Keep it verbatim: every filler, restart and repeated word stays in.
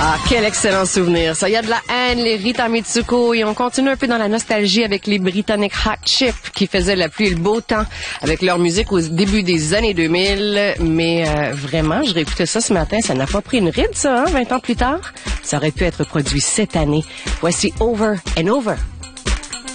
Ah, quel excellent souvenir, ça. Il y a de la haine, les Rita Mitsuko, et on continue un peu dans la nostalgie avec les Britanniques Hot Chip qui faisaient la pluie et le beau temps avec leur musique au début des années deux mille. Mais euh, vraiment, je réécoutais ça ce matin, ça n'a pas pris une ride, ça, hein, vingt ans plus tard. Ça aurait pu être produit cette année. Voici Over and Over.